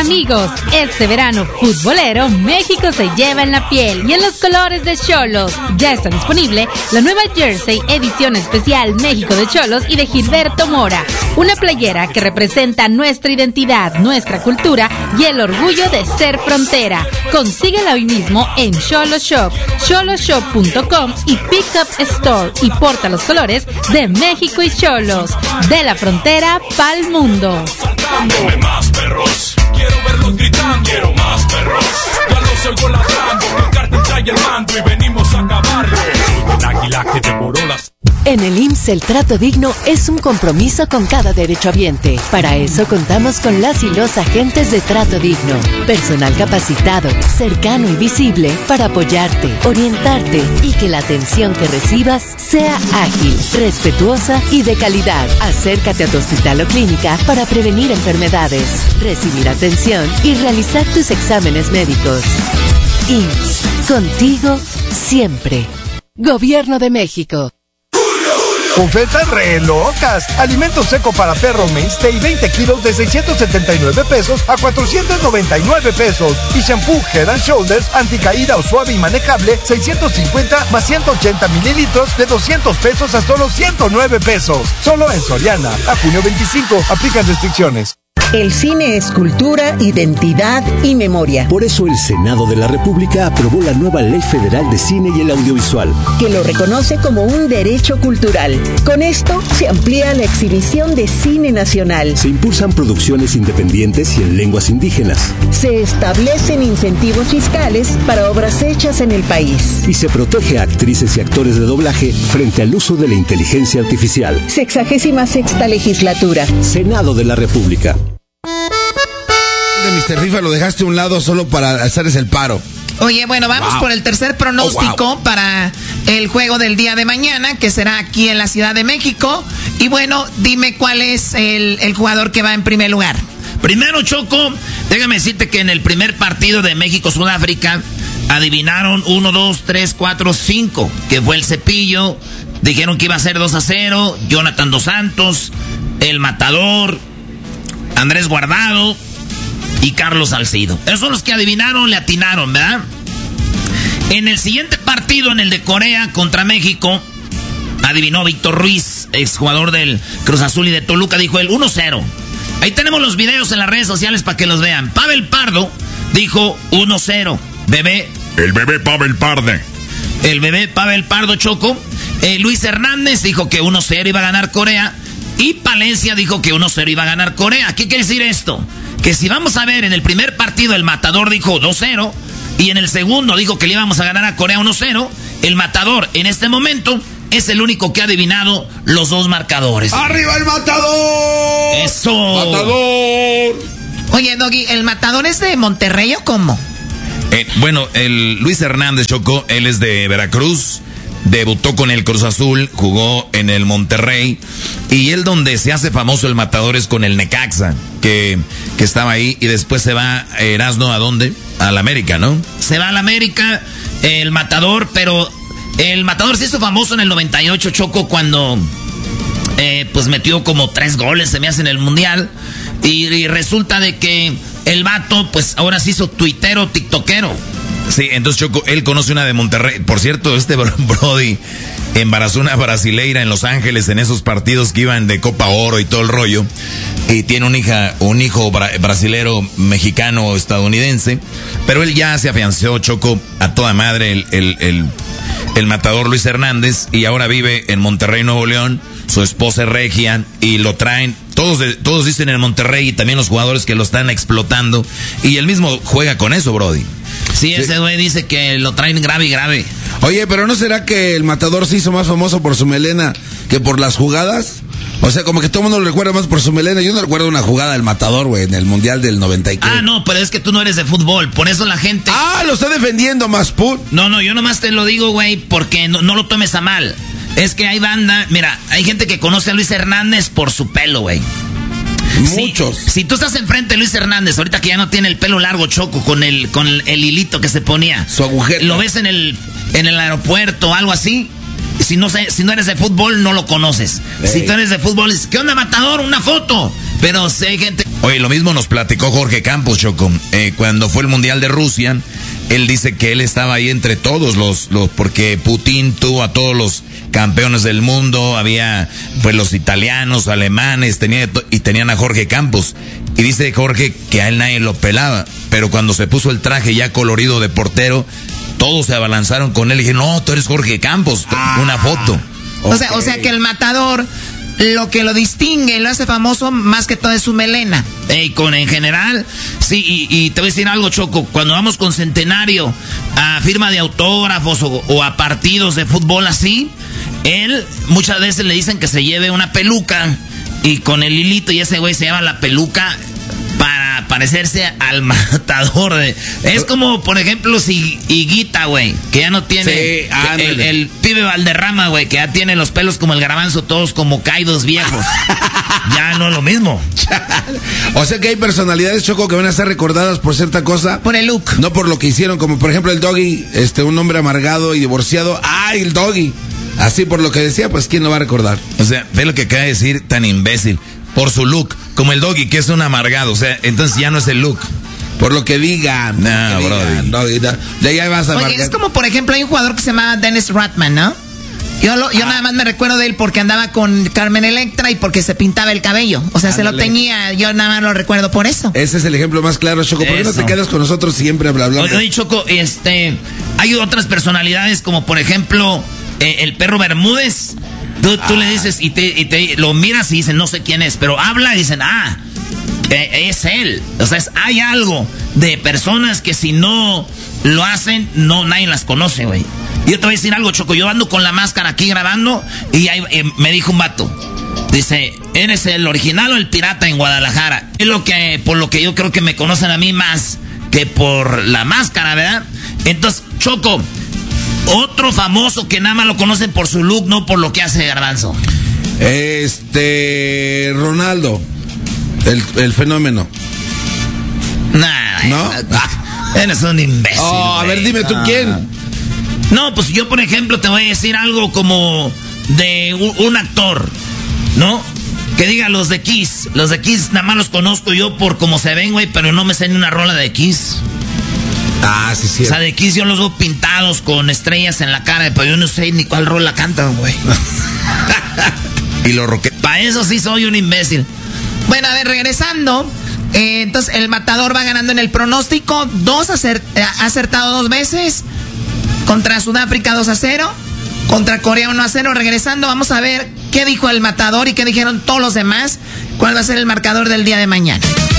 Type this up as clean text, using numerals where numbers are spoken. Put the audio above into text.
Amigos, este verano futbolero, México se lleva en la piel y en los colores de Xolos. Ya está disponible la nueva jersey edición especial México de Xolos y de Gilberto Mora. Una playera que representa nuestra identidad, nuestra cultura y el orgullo de ser frontera. Consíguela hoy mismo en Xolos Shop, xoloshop.com y Pickup Store y porta los colores de México y Xolos. De la frontera pa'l mundo. Sacándome más perros, quiero verlos gritando, quiero más perros. Ya los oigo ladrando, que el cartel trae el mando y venimos a acabarlo. Soy un águila que devoró las... En el IMSS el trato digno es un compromiso con cada derechohabiente. Para eso contamos con las y los agentes de trato digno. Personal capacitado, cercano y visible para apoyarte, orientarte y que la atención que recibas sea ágil, respetuosa y de calidad. Acércate a tu hospital o clínica para prevenir enfermedades, recibir atención y realizar tus exámenes médicos. IMSS, contigo siempre. Gobierno de México. Ofertas re locas. Alimento seco para perro Mainstay 20 kilos de 679 pesos a 499 pesos. Y shampoo Head and Shoulders anticaída o suave y manejable 650 más 180 mililitros de 200 pesos a solo 109 pesos. Solo en Soriana. A junio 25. Aplican restricciones. El cine es cultura, identidad y memoria. Por eso el Senado de la República aprobó la nueva Ley Federal de Cine y el Audiovisual, que lo reconoce como un derecho cultural. Con esto se amplía la exhibición de cine nacional. Se impulsan producciones independientes y en lenguas indígenas. Se establecen incentivos fiscales para obras hechas en el país. Y se protege a actrices y actores de doblaje frente al uso de la inteligencia artificial. 66ª legislatura. Senado de la República. Mr. FIFA lo dejaste a un lado solo para hacerles el paro. Oye, bueno, vamos por el tercer pronóstico para el juego del día de mañana, que será aquí en la Ciudad de México. Y bueno, dime cuál es el jugador que va en primer lugar. Primero, Choco, déjame decirte que en el primer partido de México-Sudáfrica adivinaron 1, 2, 3, 4, 5, que fue el Cepillo. Dijeron que iba a ser 2-0, Jonathan Dos Santos, el Matador, Andrés Guardado y Carlos Salcido. Esos son los que adivinaron, le atinaron, ¿verdad? En el siguiente partido, en el de Corea contra México, adivinó Víctor Ruiz, exjugador del Cruz Azul y de Toluca, dijo el 1-0. Ahí tenemos los videos en las redes sociales para que los vean. Pavel Pardo dijo 1-0. El bebé Pavel Pardo. El bebé Pavel Pardo, Choco. Luis Hernández dijo que 1-0 iba a ganar Corea. Y Palencia dijo que 1-0 iba a ganar Corea. ¿Qué quiere decir esto? Que si vamos a ver, en el primer partido el Matador dijo 2-0 y en el segundo dijo que le íbamos a ganar a Corea 1-0, el Matador en este momento es el único que ha adivinado los dos marcadores. ¡Arriba el Matador! ¡Eso! ¡Matador! Oye, Doggy, ¿el Matador es de Monterrey o cómo? Bueno, el Luis Hernández, Choco, él es de Veracruz. Debutó con el Cruz Azul, jugó en el Monterrey. Y él donde se hace famoso el Matador es con el Necaxa, que estaba ahí. Y después se va Erasmo, ¿a dónde? Al América, ¿no? Se va al América, el Matador, pero el Matador se hizo famoso en el 98, Choco, cuando pues metió como 3 goles, se me hace, en el Mundial. Y resulta de que el vato, pues ahora se hizo tuitero, tiktokero. Sí, entonces Choco, él conoce una de Monterrey. Por cierto, este Brody embarazó una brasileira en Los Ángeles en esos partidos que iban de Copa Oro y todo el rollo. Y tiene un hijo brasilero, mexicano, estadounidense. Pero él ya se afianzó, Choco, a toda madre, el Matador Luis Hernández. Y ahora vive en Monterrey, Nuevo León. Su esposa es regia y lo traen. Todos dicen en Monterrey, y también los jugadores que lo están explotando. Y él mismo juega con eso, Brody. Sí, ese güey dice que lo traen grave y grave. Oye, pero ¿no será que el Matador se hizo más famoso por su melena que por las jugadas? O sea, como que todo el mundo lo recuerda más por su melena. Yo no recuerdo una jugada del Matador, güey, en el Mundial del 94. Ah, no, pero es que tú no eres de fútbol. Por eso la gente... Ah, lo está defendiendo más put. No, yo nomás te lo digo, güey, porque no lo tomes a mal. Es que hay banda... Mira, hay gente que conoce a Luis Hernández por su pelo, güey. Muchos. Si tú estás enfrente de Luis Hernández, ahorita que ya no tiene el pelo largo, Choco, con el hilito que se ponía. Su agujeta. Lo ves en el aeropuerto o algo así. Si no eres de fútbol, no lo conoces. Si tú eres de fútbol, dices, ¿qué onda, Matador? Una foto. Pero si hay gente... Oye, lo mismo nos platicó Jorge Campos, Choco. Cuando fue el Mundial de Rusia, él dice que él estaba ahí entre todos los porque Putin tuvo a todos los campeones del mundo, había pues los italianos, alemanes, tenían a Jorge Campos. Y dice Jorge que a él nadie lo pelaba, pero cuando se puso el traje ya colorido de portero, todos se abalanzaron con él y dije, no, tú eres Jorge Campos, una foto. Okay. O sea que el matador, lo que lo distingue, lo hace famoso más que todo es su melena. En general, sí, y te voy a decir algo, Choco, cuando vamos con Centenario a firma de autógrafos o a partidos de fútbol así, él muchas veces le dicen que se lleve una peluca y con el hilito, y ese güey se lleva la peluca para parecerse al matador. Es como, por ejemplo, si Higuita, güey, que ya no tiene... Sí, el pibe Valderrama, güey, que ya tiene los pelos como el garbanzo, todos como caídos viejos. Ya no es lo mismo. O sea que hay personalidades, Choco, que van a ser recordadas por cierta cosa. Por el look. No por lo que hicieron, como por ejemplo el Doggy, un hombre amargado y divorciado. ¡Ay, el Doggy! Así por lo que decía, pues ¿quién lo va a recordar? O sea, ve lo que acaba de decir, tan imbécil. Por su look, como el Doggy, que es un amargado. O sea, entonces ya no es el look. Por lo que digan. No, brody. De ahí vas a Oye, es como, por ejemplo, hay un jugador que se llama Dennis Rodman, ¿no? Yo nada más me recuerdo de él porque andaba con Carmen Electra y porque se pintaba el cabello. O sea, se lo teñía. Yo nada más lo recuerdo por eso. Ese es el ejemplo más claro, Choco. ¿Por qué no te quedas con nosotros siempre hablando? Oye, Choco, hay otras personalidades como, por ejemplo, el Perro Bermúdez. Tú le dices y te lo miras y dicen, no sé quién es, pero habla y dicen, es él. O sea, hay algo de personas que si no lo hacen, nadie las conoce, güey. Y yo te voy a decir algo, Choco, yo ando con la máscara aquí grabando y ahí, me dijo un vato, dice, ¿eres el original o el pirata en Guadalajara? Es por lo que yo creo que me conocen a mí más que por la máscara, ¿verdad? Entonces, Choco, otro famoso que nada más lo conocen por su look, no por lo que hace Garbanzo. Ronaldo, el fenómeno. ¿No? Eres un imbécil. A ver, dime tú quién. No, pues yo, por ejemplo, te voy a decir algo como de un actor, ¿no? Que diga los de Kiss. Los de Kiss nada más los conozco yo por cómo se ven, güey, pero no me sé ni una rola de Kiss. Sí, sí. O sea, de Kiss yo los veo pintados con estrellas en la cara, pero yo no sé ni cuál rola cantan, güey. Y lo roque. Para eso sí soy un imbécil. Bueno, a ver, regresando. Entonces, el matador va ganando en el pronóstico. Ha acertado 2 veces. Contra Sudáfrica 2-0. Contra Corea 1-0. Regresando, vamos a ver qué dijo el matador y qué dijeron todos los demás. ¿Cuál va a ser el marcador del día de mañana?